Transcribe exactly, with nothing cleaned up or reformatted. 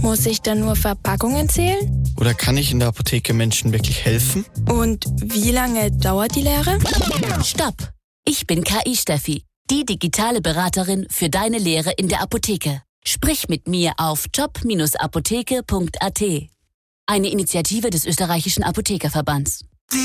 Muss ich dann nur Verpackungen zählen? Oder kann ich in der Apotheke Menschen wirklich helfen? Und wie lange dauert die Lehre? Stopp! Ich bin K I-Steffi, die digitale Beraterin für deine Lehre in der Apotheke. Sprich mit mir auf job Bindestrich apotheke Punkt a t. Eine Initiative des österreichischen Apothekerverbands.